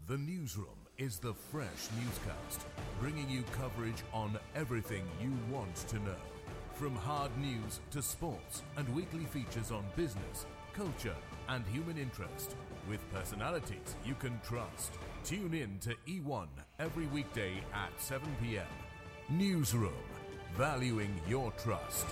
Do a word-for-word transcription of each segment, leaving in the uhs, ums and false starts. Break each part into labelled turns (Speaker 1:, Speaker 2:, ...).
Speaker 1: The Newsroom is the fresh newscast, bringing you coverage on everything you want to know. From hard news to sports and weekly features on business, culture and human interest, with personalities you can trust. Tune in to E one every weekday at seven p.m. Newsroom, valuing your trust.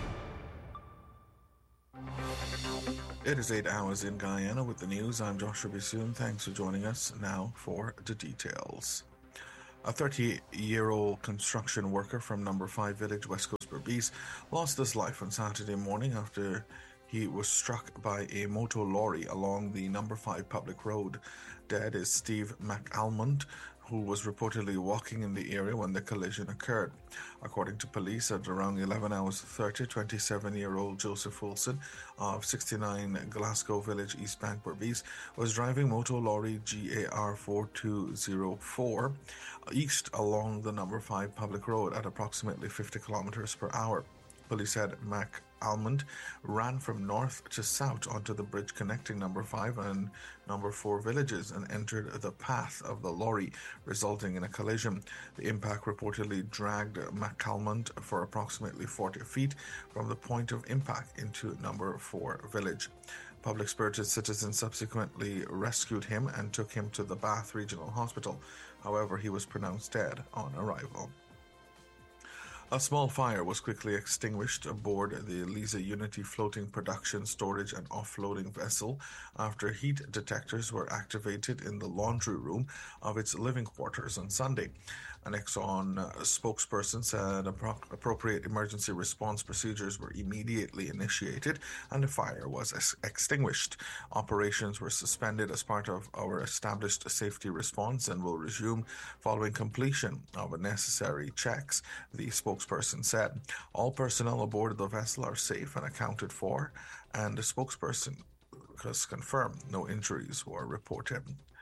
Speaker 2: It is eight hours in Guyana with the news. I'm Joshua Bissoon. Thanks for joining us. Now for the details. A thirty-year-old construction worker from Number five Village, West Coast Berbice, lost his life on Saturday morning after he was struck by a motor lorry along the Number five public road. Dead is Steve McAlmond, who was reportedly walking in the area when the collision occurred. According to police, at around eleven hours thirty, twenty-seven-year-old Joseph Wilson of sixty-nine Glasgow Village, East Bank, Berbice, was driving motor lorry G A R four two zero four east along the Number five public road at approximately fifty kilometers per hour. Police said McAlmond ran from north to south onto the bridge connecting Number five and Number four villages and entered the path of the lorry, resulting in a collision. The impact reportedly dragged McAlmond for approximately forty feet from the point of impact into Number four village. Public spirited citizens subsequently rescued him and took him to the Bath Regional Hospital. However, he was pronounced dead on arrival. A small fire was quickly extinguished aboard the Liza Unity floating production, storage and offloading vessel after heat detectors were activated in the laundry room of its living quarters on Sunday. An Exxon uh, spokesperson said appro- appropriate emergency response procedures were immediately initiated and the fire was ex- extinguished. Operations were suspended as part of our established safety response and will resume following completion of necessary checks, the spokesperson spokesperson said. All personnel aboard the vessel are safe and accounted for, and the spokesperson has confirmed no injuries were reported.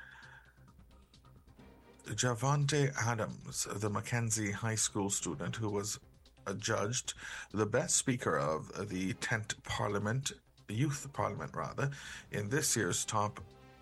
Speaker 2: Javante Adams, the Mackenzie High School student who was adjudged the best speaker of the tenth Parliament, Youth Parliament rather, in this year's top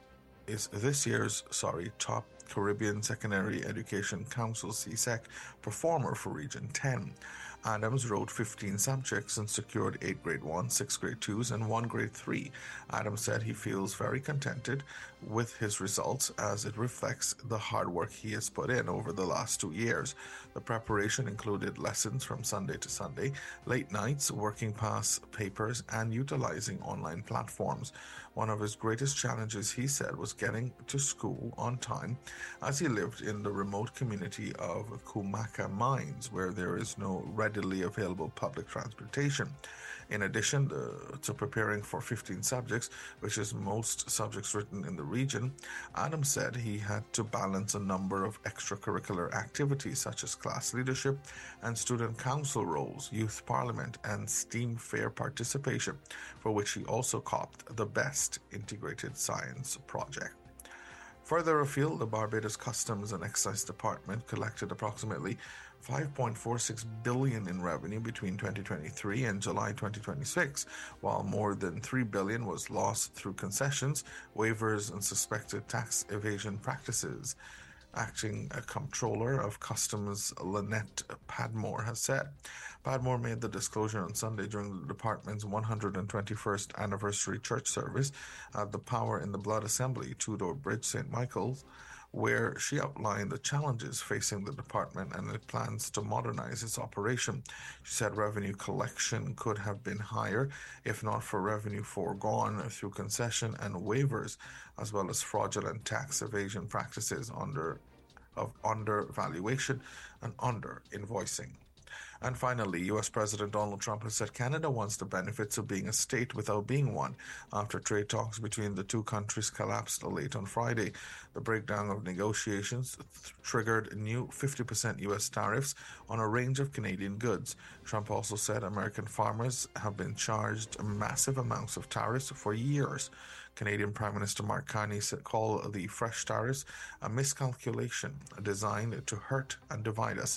Speaker 2: is this year's sorry top Caribbean Secondary Education Council C S E C performer for Region ten. Adams wrote fifteen subjects and secured eight grade one, six grade twos, and one grade three. Adams said he feels very contented with his results as it reflects the hard work he has put in over the last two years. The preparation included lessons from Sunday to Sunday, late nights, working past papers, and utilizing online platforms. One of his greatest challenges, he said, was getting to school on time, as he lived in the remote community of Kumaka Mines, where there is no readily available public transportation. In addition uh, to preparing for fifteen subjects, which is most subjects written in the region, Adams said he had to balance a number of extracurricular activities such as class leadership and student council roles, youth parliament, and STEAM fair participation, for which he also copped the Best Integrated Science Project. Further afield, the Barbados Customs and Excise Department collected approximately five point four six billion dollars in revenue between twenty twenty-three and July twenty twenty-six, while more than three billion dollars was lost through concessions, waivers, and suspected tax evasion practices. Acting Comptroller of Customs Lynette Padmore has said. Padmore made the disclosure on Sunday during the department's one hundred twenty-first anniversary church service at the Power in the Blood Assembly, Tudor Bridge, Saint Michael's, where she outlined the challenges facing the department and it plans to modernize its operation. She said revenue collection could have been higher if not for revenue foregone through concession and waivers, as well as fraudulent tax evasion practices under of undervaluation and under invoicing. And finally, U S President Donald Trump has said Canada wants the benefits of being a state without being one after trade talks between the two countries collapsed late on Friday. The breakdown of negotiations th- triggered new fifty percent U S tariffs on a range of Canadian goods. Trump also said American farmers have been charged massive amounts of tariffs for years. Canadian Prime Minister Mark Carney called the fresh tariffs a miscalculation designed to hurt and divide us.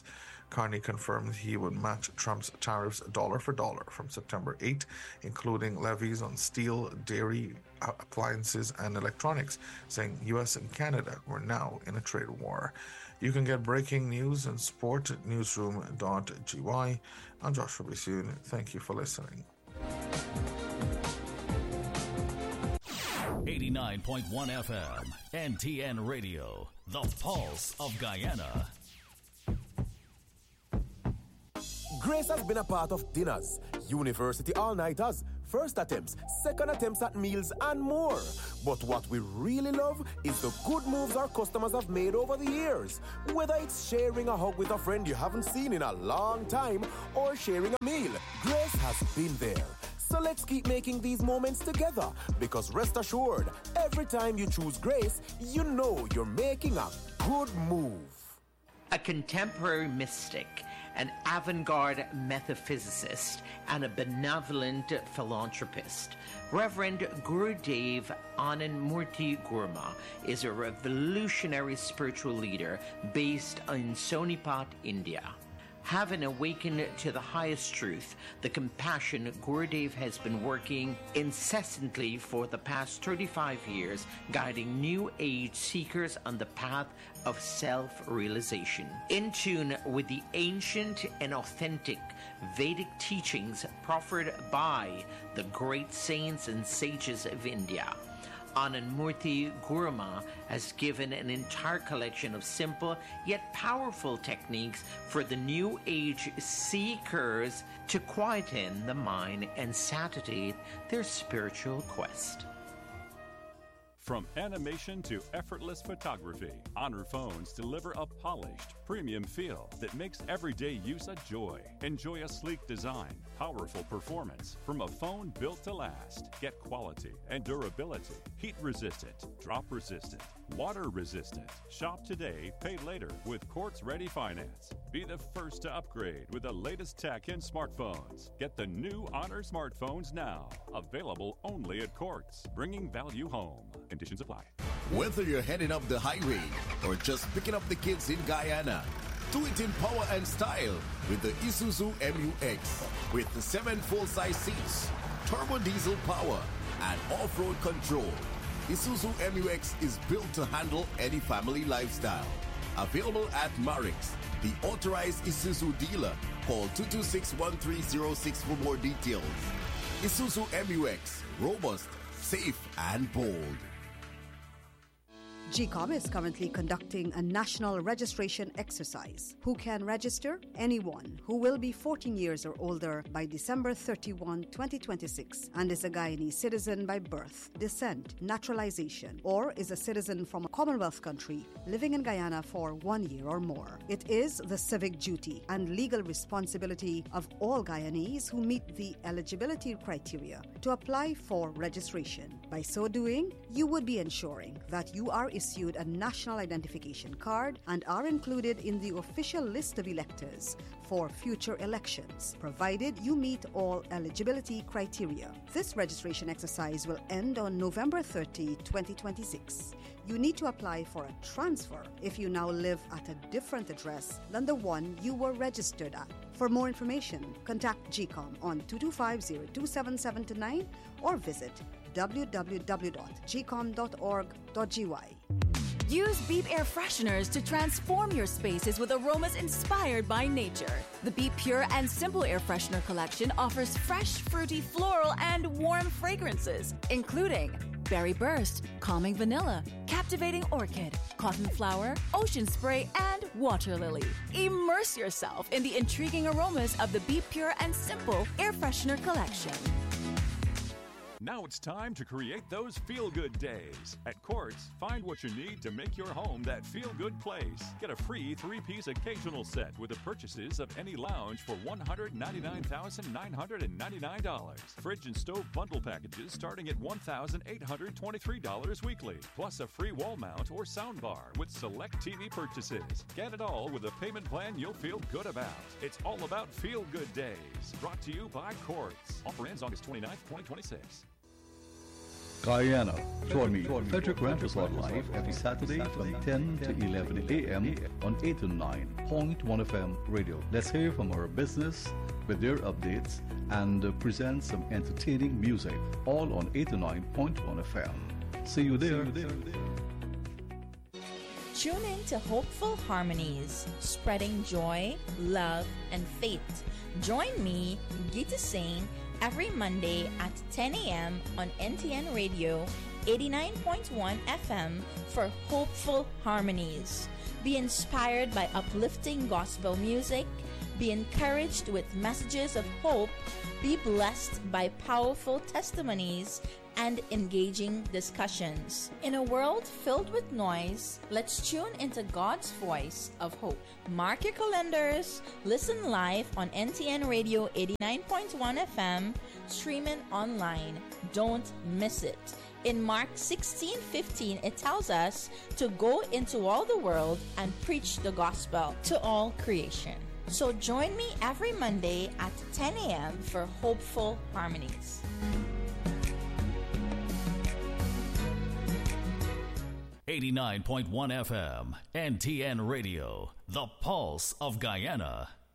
Speaker 2: Carney confirmed he would match Trump's tariffs dollar for dollar from September eighth, including levies on steel, dairy, appliances, and electronics, saying U S and Canada were now in a trade war. You can get breaking news and sport at newsroom dot g y. I'm Joshua Bissoon. Thank you for listening.
Speaker 3: eighty-nine point one F M, N T N Radio, the pulse of Guyana.
Speaker 4: Grace has been a part of dinners, university all-nighters, first attempts, second attempts at meals, and more. But what we really love is the good moves our customers have made over the years. Whether it's sharing a hug with a friend you haven't seen in a long time or sharing a meal, Grace has been there. So let's keep making these moments together, because rest assured, every time you choose Grace, you know you're making a good move.
Speaker 5: A contemporary mystic, an avant-garde metaphysicist, and a benevolent philanthropist, Reverend Gurudev Anandamurti Gurma is a revolutionary spiritual leader based in Sonipat, India. Having awakened to the highest truth, the compassion, Gurudev has been working incessantly for the past thirty-five years, guiding new age seekers on the path of self-realization. In tune with the ancient and authentic Vedic teachings proffered by the great saints and sages of India, Anandamurti Gurma has given an entire collection of simple yet powerful techniques for the new age seekers to quieten the mind and satiate their spiritual quest.
Speaker 6: From animation to effortless photography, Honor phones deliver a polished, premium feel that makes everyday use a joy. Enjoy a sleek design, powerful performance from a phone built to last. Get quality and durability, heat resistant, drop resistant, water resistant. Shop today, pay later with Quartz Ready Finance. Be the first to upgrade with the latest tech in smartphones. Get the new Honor smartphones now. Available only at Quartz, bringing value home. Conditions apply.
Speaker 7: Whether you're heading up the highway or just picking up the kids in Guyana, do it in power and style with the Isuzu M U X. With the seven full-size seats, turbo diesel power, and off-road control, Isuzu M U X is built to handle any family lifestyle. Available at Marix, the authorized Isuzu dealer. Call two two six, one three zero six for more details. Isuzu M U X, robust, safe, and bold.
Speaker 8: G COM is currently conducting a national registration exercise. Who can register? Anyone who will be fourteen years or older by December thirty-first, twenty twenty-six and is a Guyanese citizen by birth, descent, naturalization, or is a citizen from a Commonwealth country living in Guyana for one year or more. It is the civic duty and legal responsibility of all Guyanese who meet the eligibility criteria to apply for registration. By so doing, you would be ensuring that you are issued a national identification card and are included in the official list of electors for future elections, provided you meet all eligibility criteria. This registration exercise will end on November thirtieth, twenty twenty-six. You need to apply for a transfer if you now live at a different address than the one you were registered at. For more information, contact G COM on two two five, zero two seven seven two nine or visit w w w dot g com dot org dot g y.
Speaker 9: Use Beep air fresheners to transform your spaces with aromas inspired by nature. The Beep Pure and Simple Air Freshener collection offers fresh, fruity, floral, and warm fragrances, including Berry Burst, Calming Vanilla, Captivating Orchid, Cotton Flower, Ocean Spray, and Water Lily. Immerse yourself in the intriguing aromas of the Beep Pure and Simple Air Freshener collection.
Speaker 6: Now it's time to create those feel-good days. At Quartz, find what you need to make your home that feel-good place. Get a free three-piece occasional set with the purchases of any lounge for one hundred ninety-nine thousand nine hundred ninety-nine dollars. Fridge and stove bundle packages starting at one thousand eight hundred twenty-three dollars weekly, plus a free wall mount or sound bar with select T V purchases. Get it all with a payment plan you'll feel good about. It's all about feel-good days. Brought to you by Quartz. Offer ends August twenty-ninth, twenty twenty-six.
Speaker 10: Guyana. Join me, Frederick Rampersad live every Saturday from ten to eleven a.m. on eighty-nine point one F M radio. Let's hear from our business with their updates and uh, present some entertaining music, all on eighty-nine point one F M. See you there. See you there.
Speaker 11: Tune in to Hopeful Harmonies, spreading joy, love, and faith. Join me, Gita Singh, every Monday at ten a.m. on N T N Radio eighty-nine point one F M for Hopeful Harmonies. Be inspired by uplifting gospel music, be encouraged with messages of hope, be blessed by powerful testimonies, and engaging discussions. In a world filled with noise, let's tune into God's voice of hope. Mark your calendars, listen live on N T N Radio eighty-nine point one F M, streaming online. Don't miss it. In Mark sixteen fifteen, it tells us to go into all the world and preach the gospel to all creation. So join me every Monday at ten a.m. for Hopeful Harmonies.
Speaker 3: eighty-nine point one F M, N T N Radio, the pulse of Guyana.